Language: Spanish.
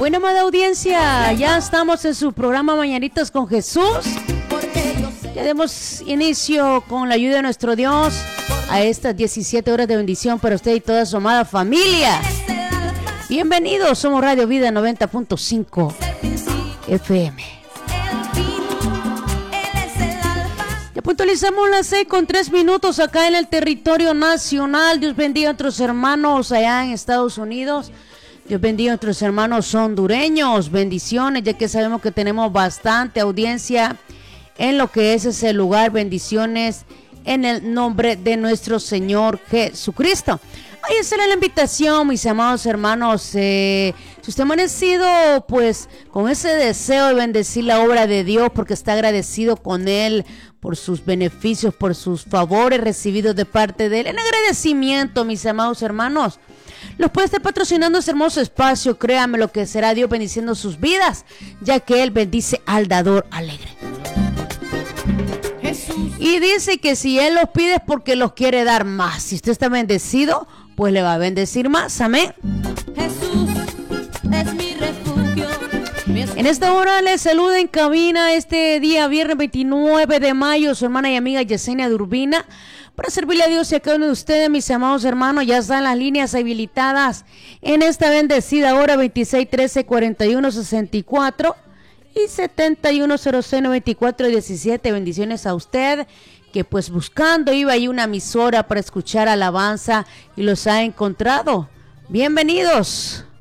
Bueno, amada audiencia, ya estamos en su programa Mañanitas con Jesús. Ya demos inicio con la ayuda de nuestro Dios a estas 17 horas de bendición para usted y toda su amada familia. Bienvenidos, somos Radio Vida 90.5 FM. Ya puntualizamos las 6:03 acá en el territorio nacional. Dios bendiga a nuestros hermanos allá en Estados Unidos. Dios bendiga a nuestros hermanos hondureños. Bendiciones, ya que sabemos que tenemos bastante audiencia en lo que es ese lugar. Bendiciones en el nombre de nuestro Señor Jesucristo. Ahí está la invitación, mis amados hermanos. Si usted ha amanecido pues con ese deseo de bendecir la obra de Dios porque está agradecido con Él por sus beneficios, por sus favores recibidos de parte de Él, en agradecimiento, mis amados hermanos, los puede estar patrocinando ese hermoso espacio. Créame lo que será Dios bendiciendo sus vidas, ya que Él bendice al dador alegre. Y dice que si Él los pide es porque los quiere dar más. Si usted está bendecido, pues le va a bendecir más. Amén. Jesús es mi refugio. En esta hora le saluda en cabina este día viernes 29 de mayo su hermana y amiga Yesenia Durbina, para servirle a Dios y a cada uno de ustedes, mis amados hermanos. Ya están las líneas habilitadas en esta bendecida hora 26 13 41 64 y 71 06 94 17. Bendiciones a usted que pues buscando iba ahí una emisora para escuchar alabanza y los ha encontrado. Bienvenidos.